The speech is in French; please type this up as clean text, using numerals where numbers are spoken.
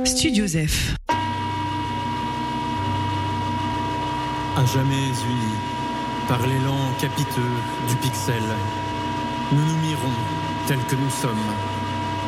Studio Zef. À jamais unis, par l'élan capiteux du pixel, nous nous mirons tels que nous sommes.